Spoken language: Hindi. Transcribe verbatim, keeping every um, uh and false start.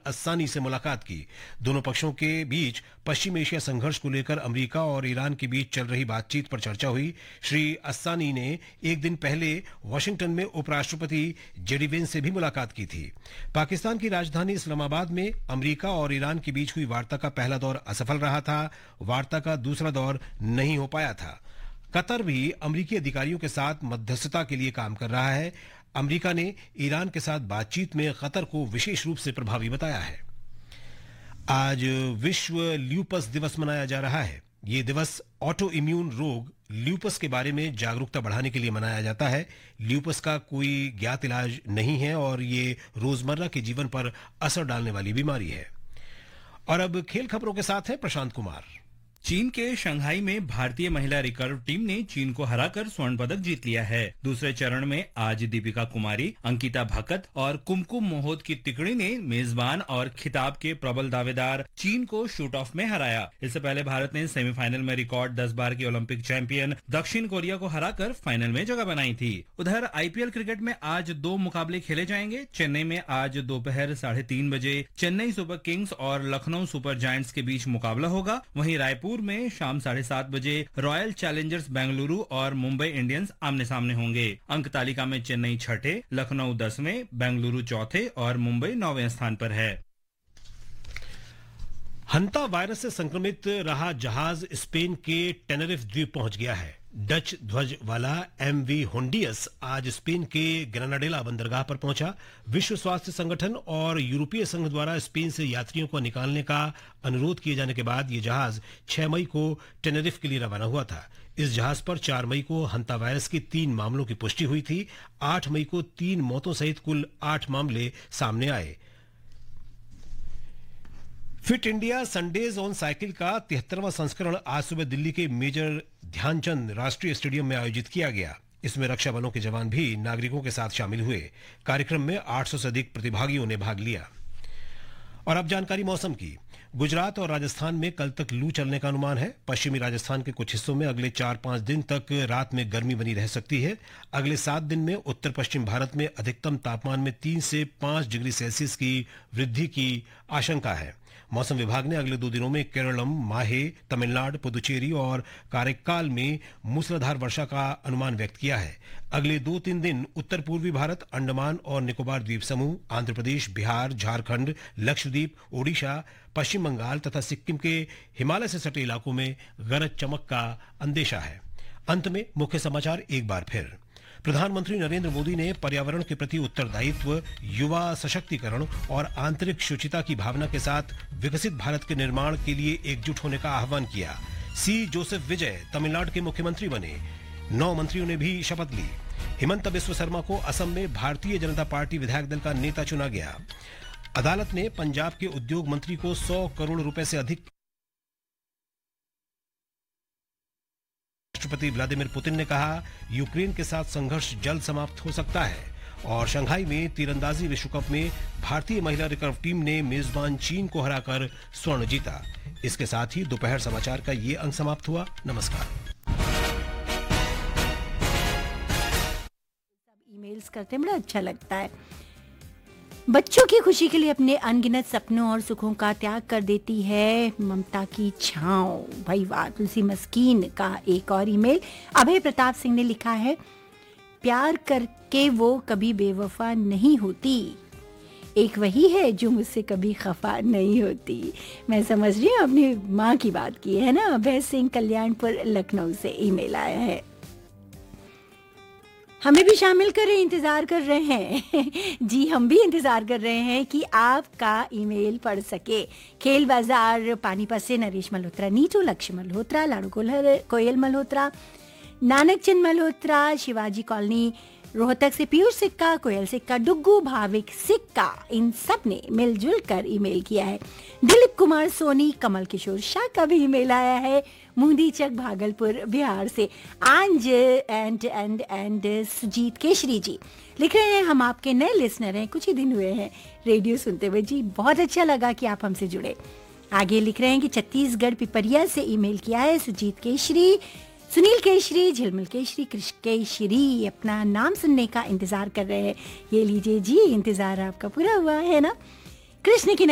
अस्सानी से मुलाकात की। दोनों पक्षों के बीच पश्चिम एशिया संघर्ष को लेकर अमेरिका और ईरान के बीच चल रही बातचीत पर चर्चा हुई। श्री अस्सानी ने एक दिन पहले वॉशिंगटन में उपराष्ट्रपति जेडी वेंस से भी मुलाकात की थी। पाकिस्तान की राजधानी इस्लामाबाद में अमेरिका और ईरान के बीच हुई वार्ता का पहला दौर असफल रहा था। वार्ता का दूसरा दौर नहीं हो पाया था। कतर भी अमेरिकी अधिकारियों के साथ मध्यस्थता के लिए काम कर रहा है। अमेरिका ने ईरान के साथ बातचीत में कतर को विशेष रूप से प्रभावी बताया है। आज विश्व ल्यूपस दिवस मनाया जा रहा है। ये दिवस ऑटो इम्यून रोग ल्यूपस के बारे में जागरूकता बढ़ाने के लिए मनाया जाता है। ल्यूपस का कोई ज्ञात इलाज नहीं है और ये रोजमर्रा के जीवन पर असर डालने वाली बीमारी है। और अब खेल खबरों के साथ है प्रशांत कुमार। चीन के शंघाई में भारतीय महिला रिकर्व टीम ने चीन को हराकर स्वर्ण पदक जीत लिया है। दूसरे चरण में आज दीपिका कुमारी, अंकिता भकत और कुमकुम मोहोत की तिकड़ी ने मेजबान और खिताब के प्रबल दावेदार चीन को शूट ऑफ में हराया। इससे पहले भारत ने सेमीफाइनल में रिकॉर्ड दस बार की ओलंपिक चैंपियन दक्षिण कोरिया को हराकर फाइनल में जगह बनाई थी। उधर आईपीएल क्रिकेट में आज दो मुकाबले खेले जाएंगे। चेन्नई में आज दोपहर साढ़े तीन बजे चेन्नई सुपर किंग्स और लखनऊ सुपर जायंट्स के बीच मुकाबला होगा। वहीं रायपुर में शाम साढ़े सात बजे रॉयल चैलेंजर्स बेंगलुरु और मुंबई इंडियंस आमने सामने होंगे। अंक तालिका में चेन्नई छठे, लखनऊ दसवें, बेंगलुरु चौथे और मुंबई नौवें स्थान पर है। हंता वायरस से संक्रमित रहा जहाज स्पेन के टेनेरिफ द्वीप पहुंच गया है। डच ध्वज वाला एमवी होंडियस आज स्पेन के ग्रेनाडेला बंदरगाह पर पहुंचा। विश्व स्वास्थ्य संगठन और यूरोपीय संघ द्वारा स्पेन से यात्रियों को निकालने का अनुरोध किए जाने के बाद ये जहाज छह मई को टेनेरिफ के लिए रवाना हुआ था। इस जहाज पर चार मई को हंता वायरस के तीन मामलों की पुष्टि हुई थी। आठ मई को तीन मौतों सहित कुल आठ मामले सामने आए। Fit India Sundays on cycle का तिहत्तरवां संस्करण आज सुबह दिल्ली के मेजर ध्यानचंद राष्ट्रीय स्टेडियम में आयोजित किया गया। इसमें रक्षा बलों के जवान भी नागरिकों के साथ शामिल हुए। कार्यक्रम में आठ सौ से अधिक प्रतिभागियों ने भाग लिया। और अब जानकारी मौसम की। गुजरात और राजस्थान में कल तक लू चलने का अनुमान है। पश्चिमी राजस्थान के कुछ हिस्सों में अगले चार पांच दिन तक रात में गर्मी बनी रह सकती है। अगले सात दिन में उत्तर पश्चिम भारत में अधिकतम तापमान में तीन से पांच डिग्री सेल्सियस की वृद्धि की आशंका है। मौसम विभाग ने अगले दो दिनों में केरलम, माहे, तमिलनाडु, पुदुचेरी और कारेक्काल में मूसलाधार वर्षा का अनुमान व्यक्त किया है। अगले दो तीन दिन उत्तर पूर्वी भारत, अंडमान और निकोबार द्वीप समूह, आंध्र प्रदेश, बिहार, झारखंड, लक्षद्वीप, ओडिशा, पश्चिम बंगाल तथा सिक्किम के हिमालय से सटे इलाकों में गरज चमक का अंदेशा है। अंत में मुख्य समाचार एक बार फिर। प्रधानमंत्री नरेंद्र मोदी ने पर्यावरण के प्रति उत्तरदायित्व, युवा सशक्तिकरण और आंतरिक शुचिता की भावना के साथ विकसित भारत के निर्माण के लिए एकजुट होने का आह्वान किया। सी जोसेफ विजय तमिलनाडु के मुख्यमंत्री बने। नौ मंत्रियों ने भी शपथ ली। हिमंता बिस्व शर्मा को असम में भारतीय जनता पार्टी विधायक दल का नेता चुना गया। अदालत ने पंजाब के उद्योग मंत्री को सौ करोड़ रुपए से अधिक। राष्ट्रपति व्लादिमीर पुतिन ने कहा, यूक्रेन के साथ संघर्ष जल्द समाप्त हो सकता है। और शंघाई में तीरंदाजी विश्व कप में भारतीय महिला रिकर्व टीम ने मेजबान चीन को हराकर स्वर्ण जीता। इसके साथ ही दोपहर समाचार का ये अंक समाप्त हुआ। नमस्कार। ईमेल्स करते बड़ा अच्छा लगता है। बच्चों की खुशी के लिए अपने अनगिनत सपनों और सुखों का त्याग कर देती है ममता की छांव। भाई वाह। तुलसी मस्कीन का एक और ईमेल अभय प्रताप सिंह ने लिखा है, प्यार करके वो कभी बेवफा नहीं होती, एक वही है जो मुझसे कभी खफा नहीं होती। मैं समझ रही हूँ अपनी माँ की बात की है ना। अभय सिंह कल्याणपुर लखनऊ से ईमेल आया है। हमें भी शामिल करें, इंतजार कर रहे हैं। जी हम भी इंतजार कर रहे हैं कि आपका ईमेल पढ़ सके। खेल बाजार पानीपत से नरेश मल्होत्रा, नीचू लक्ष्य मल्होत्रा, लाड़ू कोयल मल्होत्रा, नानक चंद मल्होत्रा, शिवाजी कॉलोनी रोहतक से पीयूष सिक्का, कोयल सिक्का, डुग्गू भाविक सिक्का, इन सब ने मिलजुल कर ईमेल किया है। दिलीप कुमार सोनी, कमल किशोर शाह का भी ईमेल आया है मुंदीचक भागलपुर बिहार से। आंज and and and Sujit Keshari जी लिख रहे हैं, हम आपके नए लिसनर हैं, कुछ ही दिन हुए हैं रेडियो सुनते हुए जी, बहुत अच्छा लगा कि आप हमसे जुड़े। आगे लिख रहे हैं कि छत्तीसगढ़ पिपरिया से ईमेल किया है सुजीत केशरी, सुनील केशरी, झिलमिल केशरी, कृष्ण केशरी अपना नाम सुनने का इंतजार कर रहे हैं। ये लीजिए जी, इंतजार आपका पूरा हुआ है ना। कृष्ण की